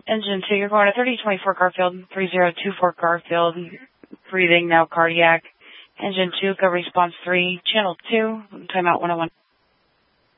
Engine 2, you're going to 3024 Garfield, 3024 Garfield, breathing now cardiac. Engine 2, go response 3, channel 2, timeout 101.